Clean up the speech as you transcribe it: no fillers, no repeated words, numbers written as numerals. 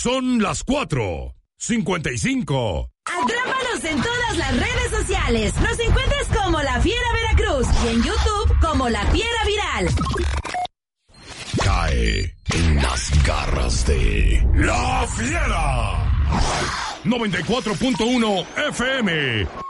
Son las 4:55. Atrápanos en todas las redes sociales. Nos encuentras como La Fiera Veracruz y en YouTube como La Fiera Viral. Cae en las garras de La Fiera. 94.1 FM.